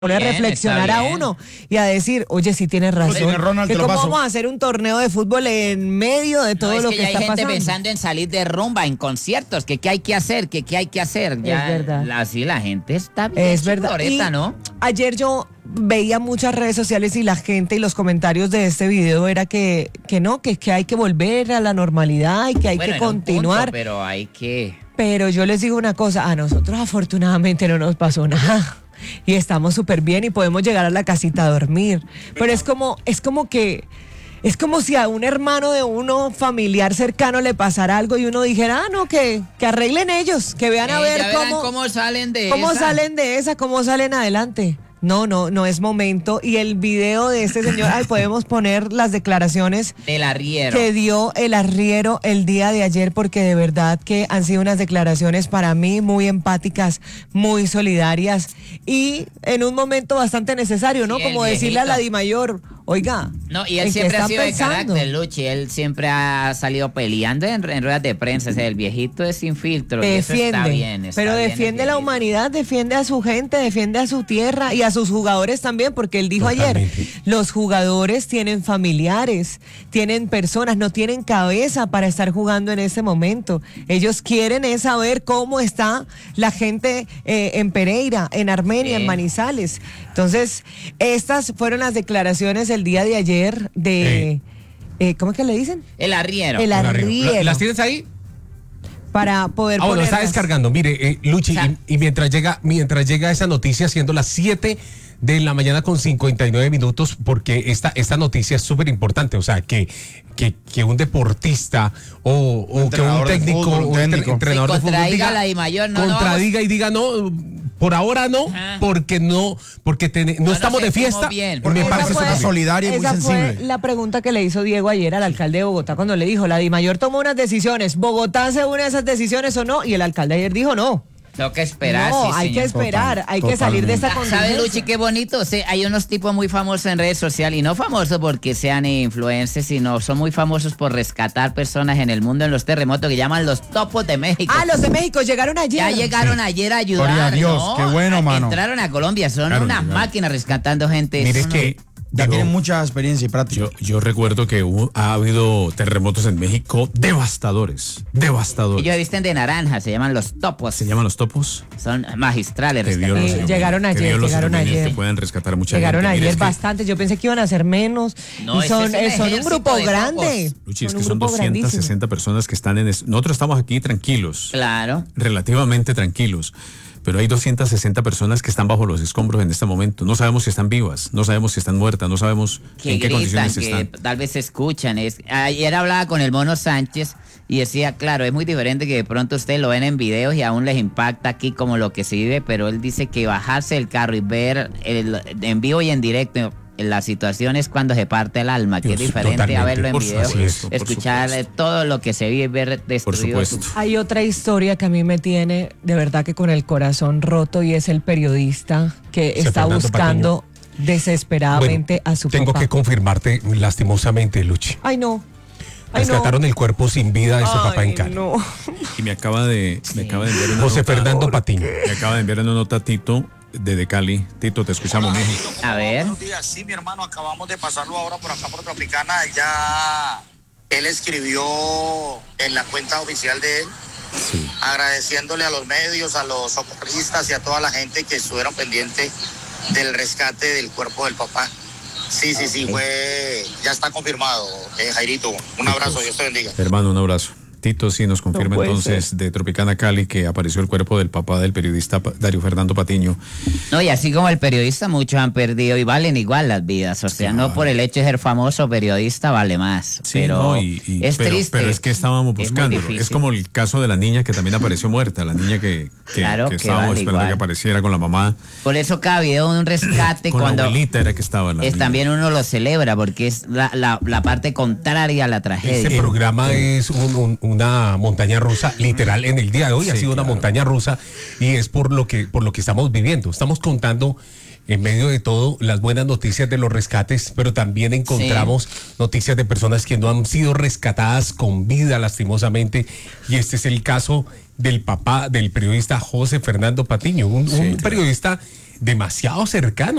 pone a Bien, reflexionar está a bien. uno y a decir, oye, sí tienes razón, Tiene Ronald, que te lo cómo paso. vamos a hacer un torneo de fútbol en medio de todo No, es lo que que ya hay está gente pasando. pensando en salir de rumba, en conciertos, que qué hay que hacer, que qué hay que hacer. Ya, verdad. Así la gente está bien Es verdad. chingoreta, Y ¿no? ayer yo veía muchas redes sociales y la gente y los comentarios de este video era que no, que hay que volver a la normalidad y que hay Bueno, que en un continuar. punto, pero hay que... Pero yo les digo una cosa, a nosotros afortunadamente no nos pasó nada y estamos súper bien y podemos llegar a la casita a dormir. Pero es como si a un hermano de uno familiar cercano le pasara algo y uno dijera, no, que arreglen ellos, que vean a ver ya verán cómo salen de ¿cómo esa. salen de esa? ¿Cómo salen adelante? No es momento. Y el video de este señor, ay, podemos poner las declaraciones Del arriero. que dio el arriero el día de ayer, porque de verdad que han sido unas declaraciones para mí muy empáticas, muy solidarias y en un momento bastante necesario, ¿no? Sí, Como el decirle a la viejito. Dimayor, oiga. No, y ¿en él qué siempre ha está sido de pensando? carácter, Luchi. Él siempre ha salido peleando en ruedas de prensa. O sea, el viejito es sin filtro. Y eso Defiende, está bien, está pero bien, defiende el la viejito. humanidad, defiende a su gente, defiende a su tierra y a sus jugadores también, porque él dijo ayer, los jugadores tienen familiares, tienen personas, no tienen cabeza para estar jugando en este momento. Ellos quieren es saber cómo está la gente en Pereira, en Armenia, Sí. en Manizales. Entonces, estas fueron las declaraciones el día de ayer de... ¿cómo es que le dicen? El arriero. El arriero. ¿Las tienes ahí? Para poder Ah, bueno, está ponerlas. descargando. Mire, Luchi, O sea, y mientras llega esa noticia, siendo las 7 de la mañana con 59 minutos, porque esta noticia es súper importante. O sea, que un deportista o que un entrenador de técnico, fútbol, un técnico. entrenador Sí, de fútbol contradiga diga, la Dimayor, no, contradiga y diga no, por ahora no, Ajá. porque no estamos de sentimos fiesta. bien. Me Esa parece fue- súper bien. solidaria y muy Esa sensible. fue la pregunta que le hizo Diego ayer al alcalde de Bogotá cuando le dijo, la Dimayor tomó unas decisiones, ¿Bogotá se une a esas decisiones o no? Y el alcalde ayer dijo no. Tengo que esperar, No, sí, hay señor. que esperar, hay que salir de esta ¿Sabes, contingencia. Luchi, qué bonito? O sea, hay unos tipos muy famosos en redes sociales, y no famosos porque sean influencers, sino son muy famosos por rescatar personas en el mundo en los terremotos, que llaman los topos de México. Ah, los de México llegaron ayer. Ya llegaron ayer a ayudar, Gloria a Dios, ¿no? qué bueno, mano. Entraron a Colombia, son Claro, unas llegaron. máquinas rescatando gente. Mire Eso no- que Ya yo- tienen mucha experiencia y práctica. Yo recuerdo que ha habido terremotos en México devastadores. Ellos visten de naranja, se llaman los topos. Se llaman los topos. Son magistrales. Que Dios rescatando. los Sí, ilumine, llegaron que ayer, Dios los llegaron ilumine, ayer. que puedan rescatar a mucha Llegaron gente. Mire, ayer es que, bastante, yo pensé que iban a ser menos. No, y ese son, es un son un ejército grupo de grande. topos. Luchi, es un que son grupo grandísimo. 260 personas que están nosotros estamos aquí tranquilos, Claro. relativamente tranquilos. Pero hay 260 personas que están bajo los escombros en este momento. No sabemos si están vivas, no sabemos si están muertas, no sabemos Que en qué gritan, condiciones que están. tal vez se escuchan. Ayer hablaba con el Mono Sánchez y decía, claro, es muy diferente que de pronto ustedes lo ven en videos y aún les impacta aquí como lo que se vive, pero él dice que bajarse del carro y ver en vivo y en directo la situación es cuando se parte el alma, que es Dios, diferente a totalmente, verlo en por video, supuesto, por escuchar supuesto. todo lo que se vive, ver Por destruido. supuesto. Hay otra historia que a mí me tiene de verdad que con el corazón roto y es el periodista que José está Fernando buscando desesperadamente Bueno, a su tengo papá. que confirmarte lastimosamente, Luchi. Ay, no. Ay, no. Rescataron el cuerpo sin vida de su papá en Ay, Cali. no. Y me acaba de enviar una José nota. Fernando Patiño. Me acaba de enviar una nota Tito de Cali. Tito, te escuchamos, México. A ver. Buenos días, sí, mi hermano, acabamos de pasarlo ahora por acá por Tropicana. Él escribió en la cuenta oficial de él, Sí. agradeciéndole a los medios, a los socorristas y a toda la gente que estuvieron pendientes del rescate del cuerpo del papá. Sí, ya está confirmado, Jairito. Un abrazo, Dios te bendiga. Hermano, un abrazo. Tito sí nos confirma puede entonces de Tropicana Cali que apareció el cuerpo del papá del periodista Dario Fernando Patiño. No, y así como el periodista, muchos han perdido y valen igual las vidas. O sea, no por el hecho de ser famoso periodista vale más. Sí, pero no, es pero, triste. pero es que estábamos Es muy buscándolo. difícil. Es como el caso de la niña que también apareció muerta, la niña que Claro, que estábamos vale esperando igual. que apareciera con la mamá. Por eso cada video de un rescate, Con cuando la abuelita era que estaba la es niña. también uno lo celebra, porque es la parte contraria a la tragedia. Este programa es una montaña rusa, literal, en el día de hoy ha Sí, sido una claro. montaña rusa y es por lo que estamos viviendo. Estamos contando en medio de todo las buenas noticias de los rescates, pero también encontramos noticias de personas que no han sido rescatadas con vida, lastimosamente, y este es el caso del papá del periodista José Fernando Patiño, un claro. periodista demasiado cercano.